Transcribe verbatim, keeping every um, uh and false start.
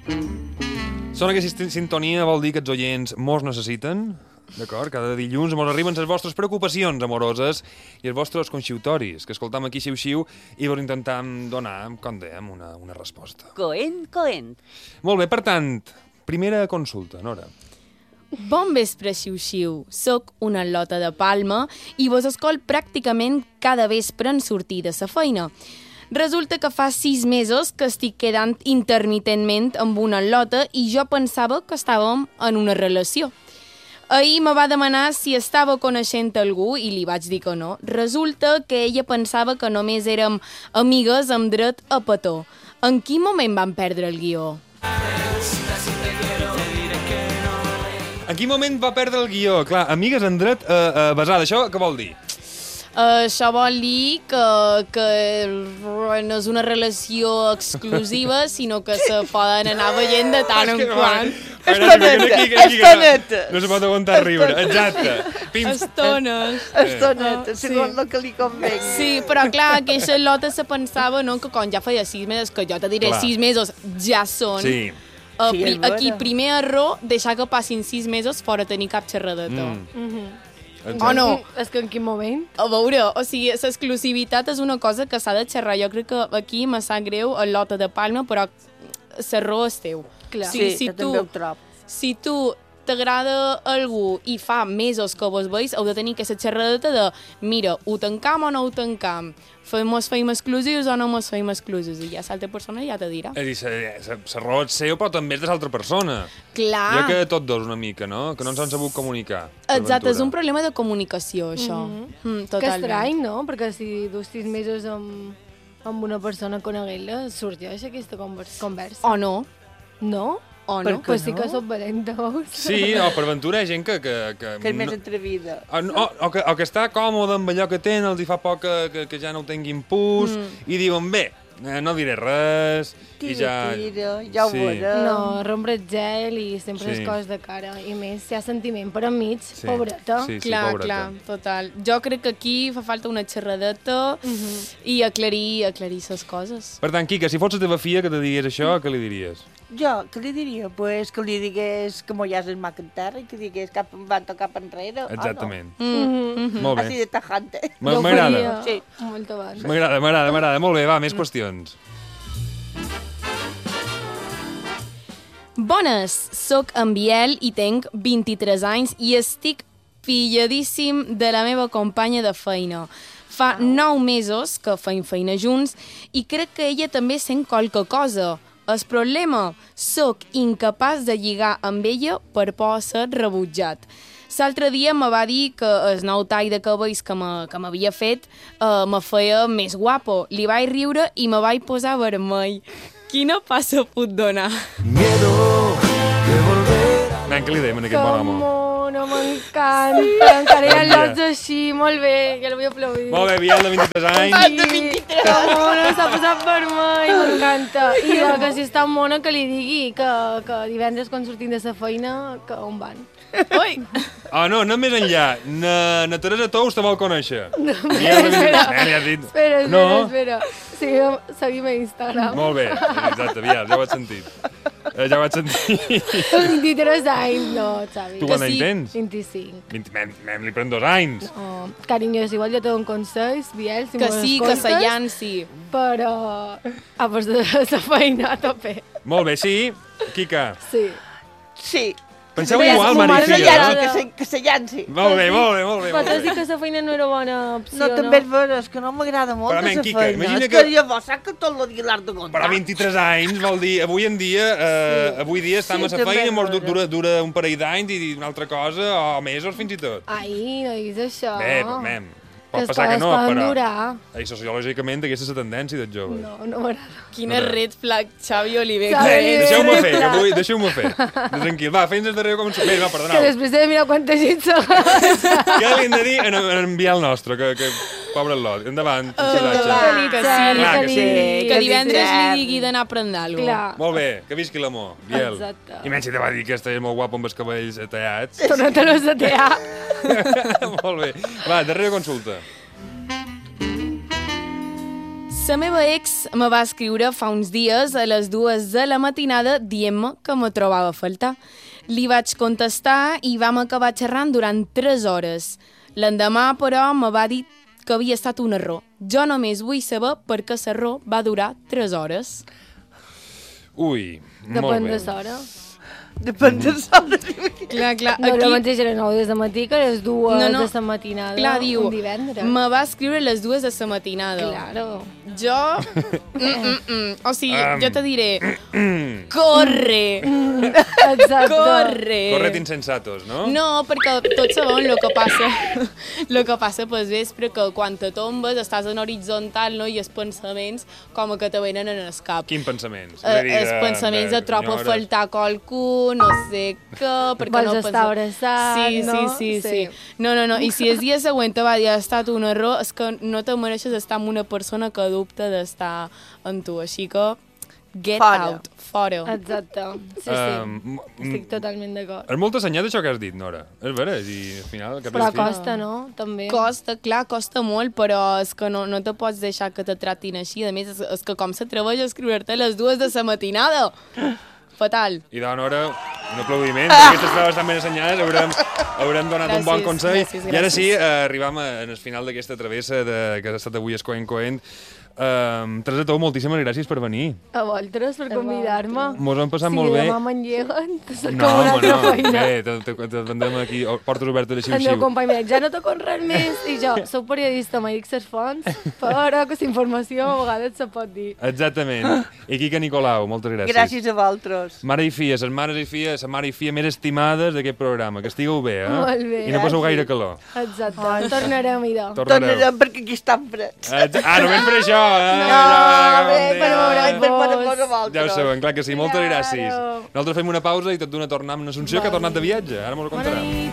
Sona aquesta sintonia vol dir que els oients mos necessiten, d'acord? Cada dilluns mos arriben les vostres preocupacions amoroses i els vostres conxiutoris, que escoltam aquí xiu-xiu i vos intentam donar, com dèiem, una, una resposta. Coent, coent. Molt bé, per tant, primera consulta, Nora. Bon vespre, xiu-xiu. Soc una lota de Palma i vos escolt pràcticament cada vespre en sortir de sa feina. Resulta que fa sis mesos que estic quedant intermitentment amb una lota i jo pensava que estàvem en una relació. Ahir me va demanar si estava coneixent algú i li vaig dir que no. Resulta que ella pensava que només érem amigues amb dret a petó. En quin moment van perdre el guió? En quin moment va perdre el guió? Clar, amigues en dret a, a basada. Això què vol dir? Uh, això vol dir que, que no és una relació exclusiva, sinó que se poden anar veient de tant en quant. Estoneta, estoneta. No se pot aguantar riure, exacte. Estones. Estoneta, segons el que li convengui. Sí, però clar, aquesta lota se pensava, no, que quan ja feia sis mesos, que jo te diré Clar. sis mesos, ja són. Sí. Uh, Sí, pri és vera. aquí, primer error, deixar que passin sis mesos fora tenir cap xerradeta. Mm. O no? És que en quin moment? A veure, o sigui, l'exclusivitat és una cosa que s'ha de xerrar. Jo crec que aquí me sap greu el Lota de Palma, però l'error és teu. Clar. O sigui, Sí, jo també ho trobo. si tu t'agrada algú i fa mesos que vos veus, heu de tenir aquesta xerradeta de mira, ho tancam o no ho tancam? Mos feim exclusius o no mos feim exclusius? I ja l'altra persona ja te dirà. És a dir, l'error és seu, però també és de l'altra persona. Clar. Jo que tots dos una mica, no? Que no ens han sabut comunicar. per Exacte, és ventura. un problema de comunicació, això. Mm -hmm. mm, Que totalment. estrany, no? Perquè si dus sis mesos amb, amb una persona coneguent-la, sorgeix aquesta convers conversa. O no. No? O Per no. què? Pues sí no? que sóc valenta. Sí, o per ventura hi ha gent que... Que, que, Que és més no- atrevida. O, o, o, que, o que està còmode amb allò que tenen, els hi fa por que, que, que ja no ho tinguin pus, mm. i diuen, bé, eh, no diré res, i ja... Tira, tira, ja ho Sí. veurem. No, rompre el gel i sempre Sí. sí. les coses de cara. I més, si hi ha sentiment per enmig, Sí. pobreta. Sí, sí, Clar, pobreta. clar, total. Jo crec que aquí fa falta una xerradeta Mm -hmm. i aclarir, aclarir les coses. Per tant, Quica, si fos la teva filla que te digués això, què li diries? Jo, què li diria? Pues que li digués que mollas el mac en terra i que digués cap endavant o cap enrere. Exactament. Mm. Mm -hmm. Molt Així bé. de tajante. M- Jo ho M'agrada. faria Sí. molt abans. M'agrada, m'agrada, m'agrada. Molt bé, va, més qüestions. Bones, sóc en Biel i tenc vint-i-tres anys i estic pilladíssim de la meva companya de feina. Fa nou mesos que feim feina junts i crec que ella també sent qualque cosa. El problema, sóc incapaç de lligar amb ella per por a ser rebutjat. L'altre dia me va dir que el nou tall de cabells que me- que m'havia fet eh, me feia més guapo. Li vaig riure i me vaig posar vermell. Quina passa puc donar? Nen, què li dèiem a Que aquest bon home? mono, m'encanta. Sí. Encara hi ha lots així, molt bé, ja la vull aplaudir. Molt bé, Biel, de vint-i-tres anys. Sí, que mono, s'ha posat vermell, m'encanta. I la que si està mona que li digui que, que divendres quan sortim de sa feina, que on van. Ui! Ah, no, anem més enllà. Na, na Teresa Tous te vol conèixer. No, Biel, de vint-i-tres... Nen, ja has dit. Espera, espera, No? espera. Seguim, seguim a Instagram. Molt bé, exacte, Biel, ja ho has sentit. Eh, ja ho vaig sentir. vint-i-tres anys, no, Xavi. Tu Que quants anys sí. tens? vint-i-cinc. vint Mem, mem, li pren dos anys. Oh, carinyo, si igual jo te dono consells, Biel, si Que mos sí, que escoltes, se llanci. però a pues de la feina a tope. Molt bé, sí. Quica. Sí. Sí. Penseu Mira, igual, mo mare Que i se filla. llanci, eh? que se, que se llanci. Molt bé, molt bé, molt bé. Però Molt t'has dit bé. que la feina no era bona opció, No, no? també és vera, és que no m'agrada molt Però, de men, sa Quica, feina. imagina És que- que llavors saps que tot el dia l'has de contar. Però vint-i-tres anys vol dir, avui en dia, eh, Sí. avui dia estem Sí, a la també feina, és mos du- vera. dura, dura un parell d'anys i una altra cosa, o mesos fins i tot. Ai, no diguis això. Bé, però, mem, Que pot es passar que poden- no, es poden però... durar. I sociològicament aquesta és la tendència dels joves. No, no m'agrada. Quina No, no. red flag, Xavi Oliver. Xavi que Oliver. ets. Deixeu-me fer, que clar. avui, deixeu-me fer. Tranquil, va, fins al darrer com... Bé, va, Que perdoneu. després he de mirar quanta gent s'ha... Què li hem de dir en, en enviar el nostre, que, que pobre lot. Endavant, Uh, missatge. que sí. Clar que sí. Que que divendres li sí. digui d'anar a prendre alguna cosa. Clar. Molt bé, que visqui l'amor, Biel. Exacte. I menys si te va dir que estaves molt guapo amb els cabells tallats. Torna-te-los a tear. Molt bé. Va, darrera consulta. La meva ex me va escriure fa uns dies a les dues de la matinada dient-me que me trobava a faltar. Li vaig contestar i vam acabar xerrant durant tres hores. L'endemà, però, me va dir que havia estat un error. Jo només vull saber per què l'error va durar tres hores. Ui, molt Depèn bé. de l'hora. Depèn de l'hora. Clar, clar, No, aquí... no mateix eren nou des de matí que les dues No, no. de la matinada, Clar, diu, un divendres. me va escriure a les dues de la matinada. Claro. Jo... Mm, mm, mm. O sigui, Um. jo te diré... Corre! Exacte. Corre! Corret insensatos, no? No, perquè tots sabem el que passa el que passa pel vespre, que quan te tombes estàs en horitzontal, no? I els pensaments com que te venen en el cap. Quins pensaments? Eh, els pensaments de trobo a faltar qualcú, no sé què, perquè Vols no estar pensa- abraçat, sí, no? Sí, sí, sí, Sí. No, no, no, i si el dia següent te va dir ha estat un error, és que no te mereixes estar amb una persona que dubta d'estar amb tu, així que get Fora. out, fora. Exacte. Sí, sí. Um, Estic totalment d'acord. És molt assenyat això que has dit, Nora. És vera, i al final... Cap Però al fi- costa, no? També. Costa, clar, costa molt, però és que no, no te pots deixar que te tratin així. A més, és, és que com s'atreveix a escriure-te a les dues de la matinada? Fatal. I de Nora, un aplaudiment, perquè aquestes proves estan ben assenyades, haurem, haurem donat un bon Gràcies, consell. gràcies, I ara sí, gràcies. eh, arribam a, en el final d'aquesta travessa de, que ha estat avui a Coent Coent. Um, Teresa Tou, moltíssimes gràcies per venir. A vosaltres, per convidar-me. Mos ho hem passat si molt bé. Si demà m'engeguen, te cerco No, una home, altra no. feina. Bé, te, te, te vendrem aquí, o- portes obertes de El meu xiu-xiu. company m'ha dit, ja no toco res més. I jo, soc periodista, m'he dit ses fonts, però aquesta informació a vegades se pot dir. Exactament. I Quica Nicolau, moltes gràcies. Gràcies a vosaltres. Mare i filla, les mares i filles, la mare i filla més estimades d'aquest programa. Que estigueu bé, eh? Molt bé, I no passeu gràcies. gaire calor. Exacte, tornarem a idò. Tornareu. Tornarem perquè aquí estan freds. Exa- Ah, només per això, eh? No, Ja, bé, com per deia. veure, per veure vos. vos a Ja ho vosaltres. saben, clar que sí. Moltes Claro. gràcies. Nosaltres fem una pausa i tot d'una tornar amb una Assumpció que ha tornat de viatge. Ara mos ho contarà.